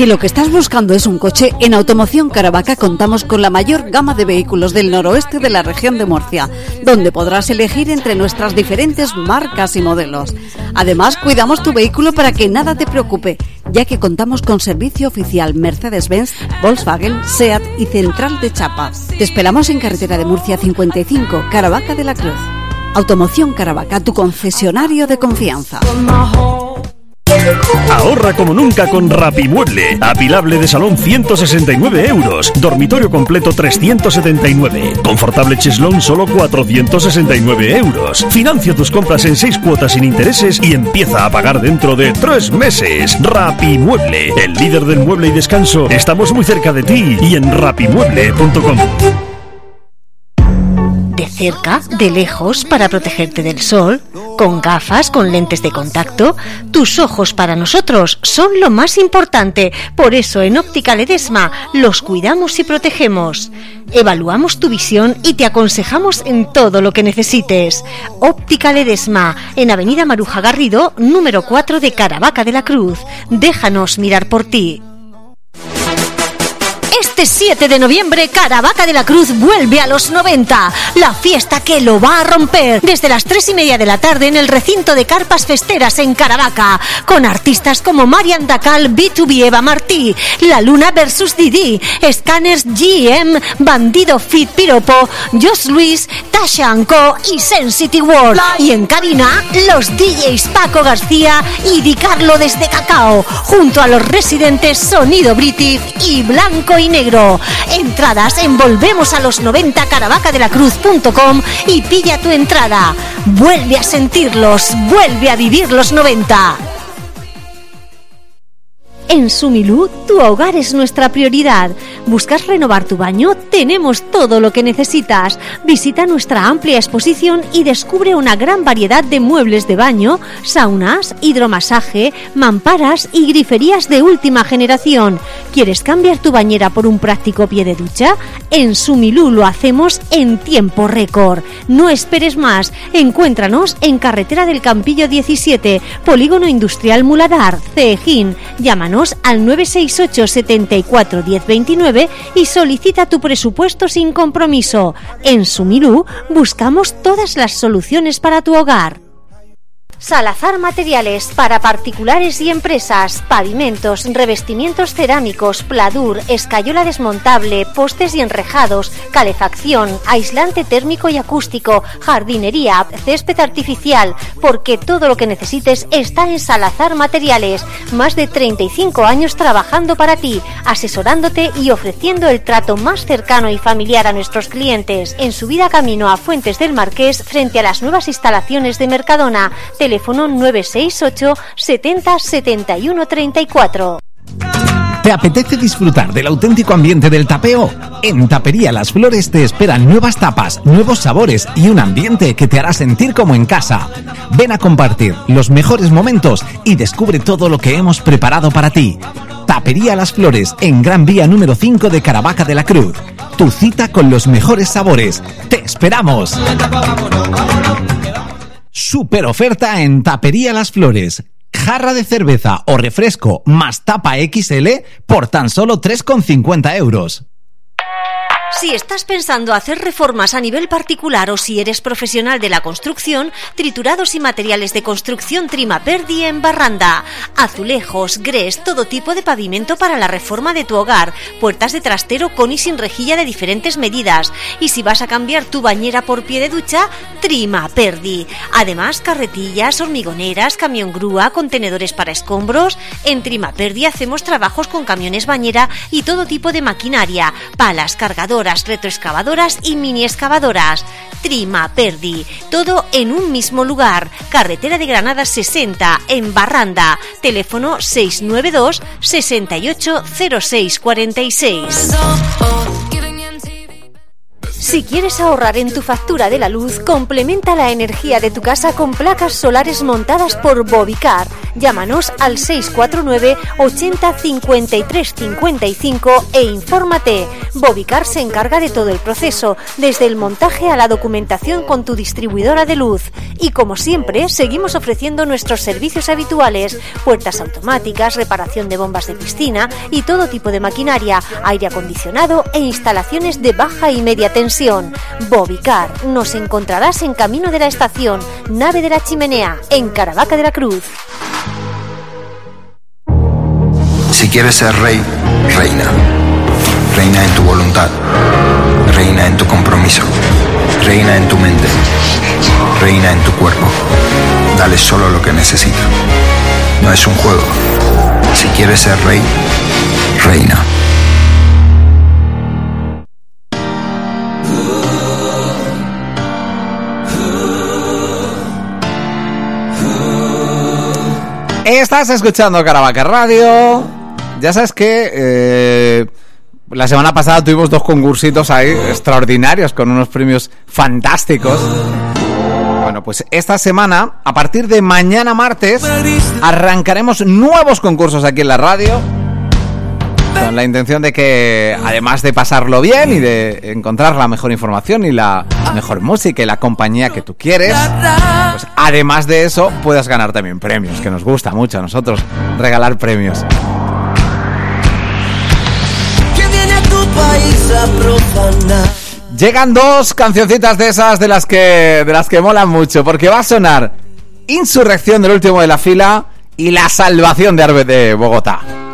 Si lo que estás buscando es un coche, en Automoción Caravaca contamos con la mayor gama de vehículos del noroeste de la región de Murcia, donde podrás elegir entre nuestras diferentes marcas y modelos. Además, cuidamos tu vehículo para que nada te preocupe, ya que contamos con servicio oficial Mercedes-Benz, Volkswagen, SEAT y Central de Chapa. Te esperamos en carretera de Murcia 55, Caravaca de la Cruz. Automoción Caravaca, tu concesionario de confianza. Ahorra como nunca con Rapimueble. Apilable de salón 169 euros. Dormitorio completo 379. Confortable cheslón solo 469 euros. Financia tus compras en 6 cuotas sin intereses y empieza a pagar dentro de 3 meses. Rapimueble, el líder del mueble y descanso. Estamos muy cerca de ti y en rapimueble.com. De cerca, de lejos, para protegerte del sol, con gafas, con lentes de contacto, tus ojos para nosotros son lo más importante. Por eso en Óptica Ledesma los cuidamos y protegemos. Evaluamos tu visión y te aconsejamos en todo lo que necesites. Óptica Ledesma, en Avenida Maruja Garrido, número 4 de Caravaca de la Cruz. Déjanos mirar por ti. Este 7 de noviembre, Caravaca de la Cruz vuelve a los 90. La fiesta que lo va a romper. Desde las 3:30 de la tarde en el recinto de Carpas Festeras en Caravaca. Con artistas como Marian Dacal, B2B Eva Martí, La Luna vs Didi, Scanners GM, Bandido Fit Piropo, Josh Luis, Tasha Anco y Sensity World. Y en cabina, los DJs Paco García y Di Carlo desde Cacao. Junto a los residentes Sonido British y Blanco y Negro. Entradas en volvemosalos90 caravacadelacruz.com y pilla tu entrada. Vuelve a sentirlos, vuelve a vivir los 90. En Sumilú, tu hogar es nuestra prioridad. ¿Buscas renovar tu baño? Tenemos todo lo que necesitas. Visita nuestra amplia exposición y descubre una gran variedad de muebles de baño, saunas, hidromasaje, mamparas y griferías de última generación. ¿Quieres cambiar tu bañera por un práctico pie de ducha? En Sumilú lo hacemos en tiempo récord. No esperes más. Encuéntranos en Carretera del Campillo 17, Polígono Industrial Muladar, Ceejín. Llámanos al 968 74 10 29 y solicita tu presupuesto sin compromiso. En Sumilú buscamos todas las soluciones para tu hogar. Salazar Materiales para particulares y empresas, pavimentos, revestimientos cerámicos, pladur, escayola desmontable, postes y enrejados, calefacción, aislante térmico y acústico, jardinería, césped artificial, porque todo lo que necesites está en Salazar Materiales. Más de 35 años trabajando para ti, asesorándote y ofreciendo el trato más cercano y familiar a nuestros clientes. En subida camino a Fuentes del Marqués, frente a las nuevas instalaciones de Mercadona. Teléfono 968 70 71 34. ¿Te apetece disfrutar del auténtico ambiente del tapeo? En Tapería Las Flores te esperan nuevas tapas, nuevos sabores y un ambiente que te hará sentir como en casa. Ven a compartir los mejores momentos y descubre todo lo que hemos preparado para ti. Tapería Las Flores, en Gran Vía número 5 de Caravaca de la Cruz. Tu cita con los mejores sabores. ¡Te esperamos! Super oferta en Tapería Las Flores. Jarra de cerveza o refresco más tapa XL por tan solo 3,50 euros. Si estás pensando hacer reformas a nivel particular o si eres profesional de la construcción, Triturados y Materiales de Construcción Trimaperdi en Barranda. Azulejos, grés, todo tipo de pavimento para la reforma de tu hogar. Puertas de trastero con y sin rejilla de diferentes medidas. Y si vas a cambiar tu bañera por pie de ducha, Trimaperdi. Además, carretillas, hormigoneras, camión grúa, contenedores para escombros. En Trimaperdi hacemos trabajos con camiones bañera y todo tipo de maquinaria. Palas, cargadores, retroexcavadoras y mini excavadoras. Trimaperdi, todo en un mismo lugar. Carretera de Granada 60 en Barranda. Teléfono 692 68 06 46. Si quieres ahorrar en tu factura de la luz, complementa la energía de tu casa con placas solares montadas por Bovicar. Llámanos al 649 80 53 55 e infórmate. Bovicar se encarga de todo el proceso, desde el montaje a la documentación con tu distribuidora de luz. Y como siempre, seguimos ofreciendo nuestros servicios habituales: puertas automáticas, reparación de bombas de piscina y todo tipo de maquinaria, aire acondicionado e instalaciones de baja y media tensión. Bovicar. Nos encontrarás en Camino de la Estación, Nave de la Chimenea, en Caravaca de la Cruz. Si quieres ser rey, reina. Reina en tu voluntad. Reina en tu compromiso. Reina en tu mente. Reina en tu cuerpo. Dale solo lo que necesita. No es un juego. Si quieres ser rey, reina. Estás escuchando Caravaca Radio. Ya sabes que la semana pasada tuvimos 2 concursitos ahí extraordinarios con unos premios fantásticos. Bueno, pues esta semana, a partir de mañana martes, arrancaremos nuevos concursos aquí en la radio, con la intención de que, además de pasarlo bien y de encontrar la mejor información y la mejor música y la compañía que tú quieres, pues además de eso puedas ganar también premios, que nos gusta mucho a nosotros regalar premios. Llegan 2 cancioncitas de esas de las que molan mucho, porque va a sonar Insurrección, del último de la fila, y La Salvación de Bogotá.